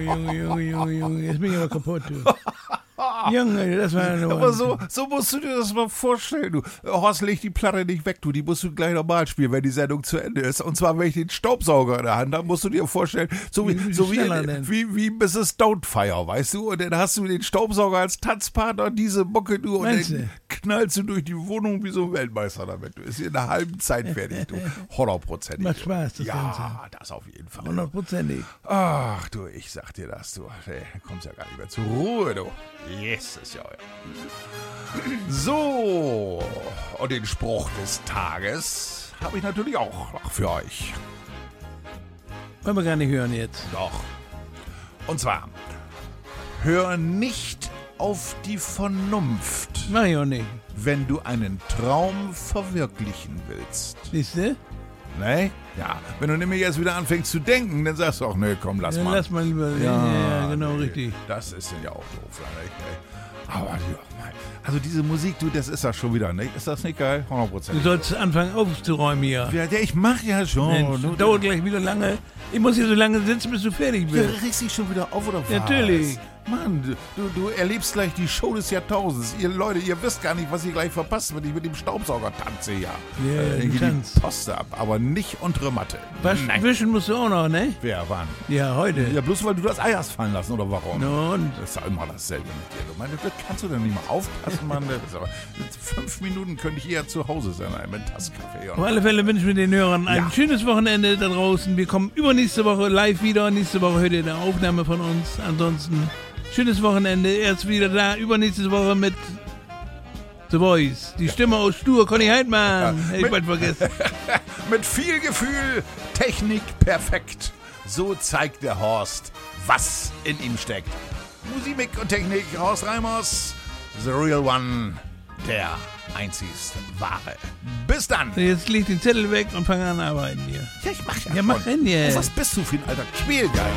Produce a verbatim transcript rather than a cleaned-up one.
Junge, Junge, Junge, Junge, jetzt bin ich aber kaputt, du. Junge, das war nur... Aber so, so musst du dir das mal vorstellen, du. Horst, leg die Platte nicht weg, du. Die musst du gleich nochmal spielen, wenn die Sendung zu Ende ist. Und zwar, wenn ich den Staubsauger in der Hand habe, musst du dir vorstellen, so wie, Wie so wie, schneller denn? wie, wie Misses Doubtfire, weißt du? Und dann hast du den Staubsauger als Tanzpartner, diese Mucke, du. Und Meinst dann du? knallst du durch die Wohnung wie so ein Weltmeister damit. Du bist in einer halben Zeit fertig, du. Hundertprozentig. Macht Spaß, das Ja, Ganze. das auf jeden Fall. Hundertprozentig. Ach du, ich sag dir das, du. Hey, du kommst ja gar nicht mehr zur Ruhe, du. Jesus, ja, ja. So, und den Spruch des Tages habe ich natürlich auch noch für euch. Wollen wir gar nicht hören jetzt. Doch. Und zwar, hör nicht auf die Vernunft, Mach ich auch nicht. wenn du einen Traum verwirklichen willst. Siehst du? Ne? Ja, wenn du nämlich jetzt wieder anfängst zu denken, dann sagst du auch, ne, komm, lass Ja, mal. lass mal lieber. Ja, ja, genau, nee, richtig. Das ist ja auch doof. Nicht, ey. Aber, ja, mein, also diese Musik, du, das ist das schon wieder, nicht? Ist das nicht geil? hundert Prozent. Du sollst anfangen aufzuräumen hier. Ja, der, ich mach ja schon. Mensch, Du, dauert gleich wieder lange. Ich muss hier so lange sitzen, bis du fertig du bist. regst dich schon wieder auf, oder was? Natürlich. Mann, du, du erlebst gleich die Show des Jahrtausends. Ihr Leute, ihr wisst gar nicht, was ihr gleich verpasst, wenn ich mit dem Staubsauger tanze hier. Ja, äh, du ich tanzt. die Post ab, aber nicht untere Matte. Wasch, wischen musst du auch noch, ne? Wer, wann? Ja, heute. Ja, bloß weil du das Ei hast fallen lassen, oder warum? No, und Das ist ja immer dasselbe mit dir. Du meinst, das kannst du denn nicht mal aufpassen, Mann? Das ist aber, mit fünf Minuten könnte ich eher zu Hause sein, mit Tasskaffee. auf alle Fälle wünschen wir den Hörern ein Ja. schönes Wochenende da draußen. Wir kommen übernächste Woche live wieder. Nächste Woche hört ihr eine Aufnahme von uns. Ansonsten schönes Wochenende. Erst wieder da. Übernächste Woche mit The Voice. Die Stimme aus Stur. Conny Heidmann. Ja, Hätte ich mit- bald vergessen. Mit viel Gefühl, Technik perfekt. So zeigt der Horst, was in ihm steckt. Musik und Technik, Horst Reimers, the real one, der einzigst wahre. Bis dann. Jetzt leg den Zettel weg und fang an arbeiten hier. Ja, ich mach ja Ja, schon. mach hin jetzt. Oh, was bist du für ein alter Quälgeist?